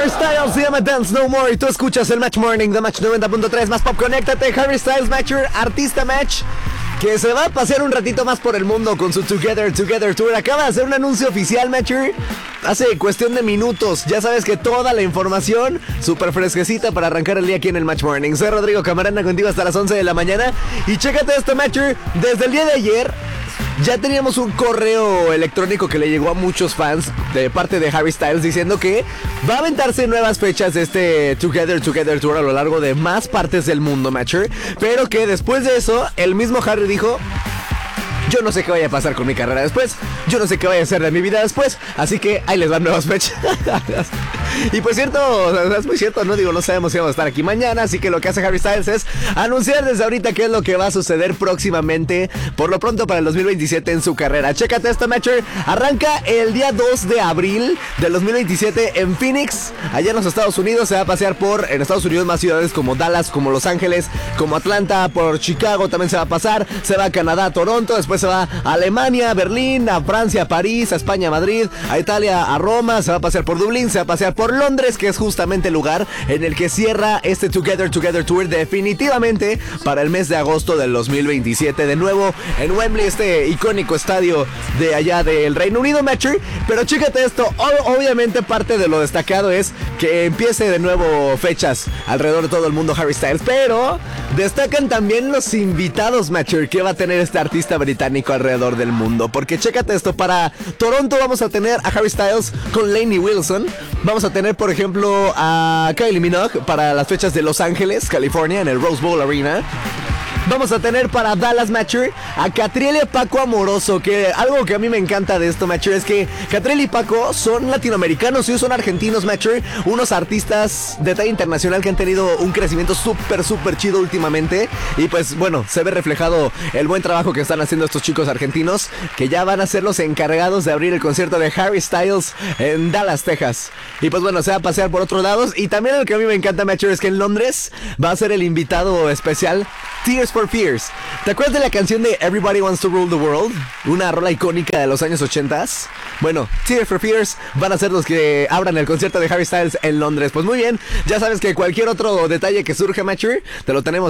Harry Styles se llama Dance No More y tú escuchas el Match Morning de Match 90.3 más pop. Conéctate, Harry Styles Matcher, artista Match, que se va a pasear un ratito más por el mundo con su Together Tour. Acaba de hacer un anuncio oficial, Matcher, hace cuestión de minutos. Ya sabes que toda la información súper fresquecita para arrancar el día aquí en el Match Morning. Soy Rodrigo Camarena, contigo hasta las 11 de la mañana. Y chécate esto, Matcher, desde el día de ayer ya teníamos un correo electrónico que le llegó a muchos fans de parte de Harry Styles diciendo que va a aventarse nuevas fechas de este Together Tour a lo largo de más partes del mundo, Matcher. Pero que después de eso, el mismo Harry dijo: yo no sé qué vaya a pasar con mi carrera después, yo no sé qué vaya a hacer de mi vida después, así que ahí les van nuevas fechas. Y pues cierto, es muy cierto, no digo, no sabemos si vamos a estar aquí mañana, así que lo que hace Harry Styles es anunciar desde ahorita qué es lo que va a suceder próximamente, por lo pronto para el 2027 en su carrera. Chécate esto, Matcher, arranca el día 2 de abril del 2027 en Phoenix, allá en los Estados Unidos. Se va a pasear en Estados Unidos más ciudades como Dallas, como Los Ángeles, como Atlanta, por Chicago también se va a pasar, se va a Canadá, a Toronto, después se va a Alemania, a Berlín, a Francia, a París, a España, a Madrid, a Italia, a Roma, se va a pasear por Dublín, se va a pasear por Londres, que es justamente el lugar en el que cierra este Together Tour definitivamente para el mes de agosto del 2027, de nuevo en Wembley, este icónico estadio de allá del Reino Unido, Matcher. Pero chécate esto, obviamente parte de lo destacado es que empiece de nuevo fechas alrededor de todo el mundo Harry Styles, pero destacan también los invitados, Matcher, que va a tener este artista británico alrededor del mundo, porque chécate esto, para Toronto vamos a tener a Harry Styles con Lainey Wilson, vamos a tener por ejemplo a Kylie Minogue para las fechas de Los Ángeles, California, en el Rose Bowl Arena. Vamos a tener para Dallas, Matcher, a Catriel y Paco Amoroso, que algo que a mí me encanta de esto, Matcher, es que Catriel y Paco son latinoamericanos y son argentinos, Matcher, unos artistas de talla internacional que han tenido un crecimiento súper chido últimamente. Y pues bueno, se ve reflejado el buen trabajo que están haciendo estos chicos argentinos, que ya van a ser los encargados de abrir el concierto de Harry Styles en Dallas, Texas. Y pues bueno, se va a pasear por otros lados. Y también lo que a mí me encanta, Matcher, es que en Londres va a ser el invitado especial Tears for Fears. ¿Te acuerdas de la canción de Everybody Wants to Rule the World? Una rola icónica de los años 80. Bueno, Tears for Fears van a ser los que abran el concierto de Harry Styles en Londres. Pues muy bien, ya sabes que cualquier otro detalle que surja, Matcher, te lo tenemos